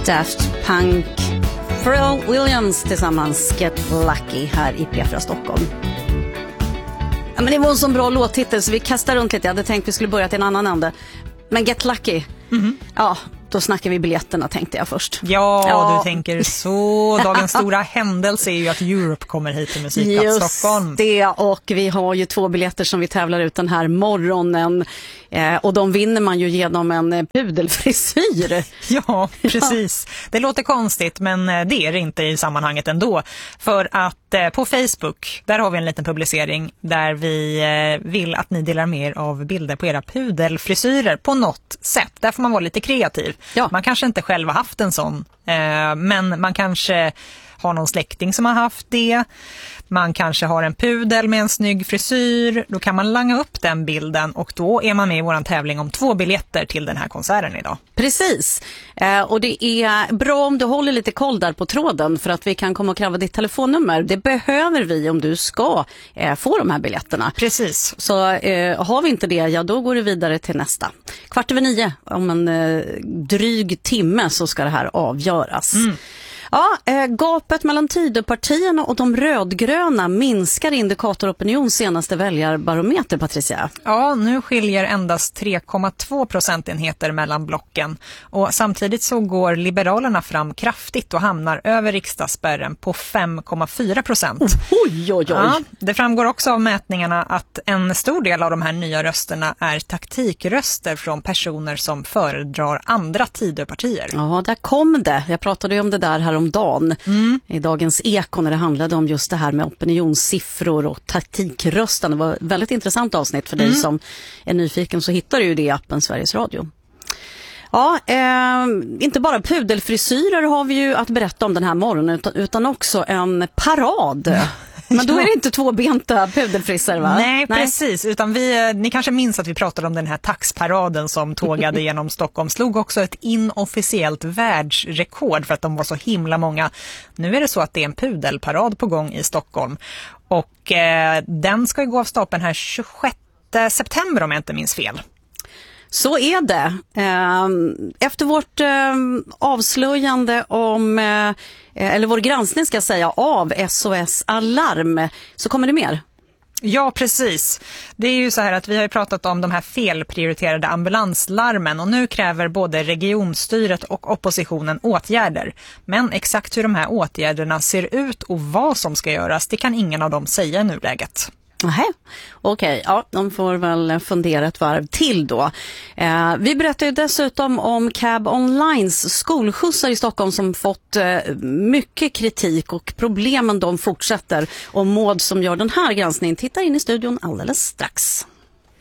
Daft Punk, Pharrell Williams tillsammans, Get Lucky här i P4 Stockholm. Ja, men det var en sån bra låttitel så vi kastar runt lite. Jag hade tänkt vi skulle börja till en annan ände. Men Get Lucky, ja, då snackar vi biljetterna tänkte jag först. Ja, du tänker så. Dagens stora händelse är ju att Europe kommer hit till Musikplats Stockholm. Just det, och vi har ju 2 biljetter som vi tävlar ut den här morgonen. Och de vinner man ju genom en pudelfrisyr. Ja, precis. Det låter konstigt, men det är det inte i sammanhanget ändå. För att på Facebook, där har vi en liten publicering där vi vill att ni delar med er av bilder på era pudelfrisyrer på något sätt. Där får man vara lite kreativ. Ja. Man kanske inte själv har haft en sån, men man kanske har någon släkting som har haft det. Man kanske har en pudel med en snygg frisyr. Då kan man langa upp den bilden och då är man med i våran tävling om 2 biljetter till den här konserten idag. Precis. Och det är bra om du håller lite koll där på tråden för att vi kan komma och kräva ditt telefonnummer. Det behöver vi om du ska få de här biljetterna. Precis. Så har vi inte det, ja då går det vidare till nästa. 8:15 om en dryg timme så ska det här avgöras. Ja, gapet mellan Tidöpartierna och de rödgröna minskar indikator opinion senaste väljarbarometer, Patricia. Ja, nu skiljer endast 3,2 procentenheter mellan blocken. Och samtidigt så går Liberalerna fram kraftigt och hamnar över riksdagsspärren på 5,4%. Oj, oj, oj. Ja, det framgår också av mätningarna att en stor del av de här nya rösterna är taktikröster från personer som föredrar andra Tidöpartier. Ja, där kom det. Jag pratade ju om det där här om dagen i dagens Eko när det handlade om just det här med opinionssiffror och taktikrösten. Det var ett väldigt intressant avsnitt för dig som är nyfiken, så hittar du ju det i appen Sveriges Radio. Ja, inte bara pudelfrisyrer har vi ju att berätta om den här morgonen utan också en parad. Men då är det inte 2-benta pudelfrisser, va? Nej, precis. Utan ni kanske minns att vi pratade om den här taxparaden som tågade genom Stockholm. Slog också ett inofficiellt världsrekord för att de var så himla många. Nu är det så att det är en pudelparad på gång i Stockholm. Och den ska ju gå av stapeln här 26 september om jag inte minns fel. Så är det. Efter vårt avslöjande om, eller vår granskning ska jag säga, av SOS Alarm så kommer det mer. Ja, precis. Det är ju så här att vi har ju pratat om de här felprioriterade ambulanslarmen och nu kräver både regionstyret och oppositionen åtgärder. Men exakt hur de här åtgärderna ser ut och vad som ska göras, det kan ingen av dem säga i nuläget. Nähä, okej. Ja, de får väl fundera ett varv till då. Vi berättar ju dessutom om Cab Onlines skolskjutsar i Stockholm som fått mycket kritik och problemen de fortsätter. Och Maud som gör den här granskningen tittar in i studion alldeles strax.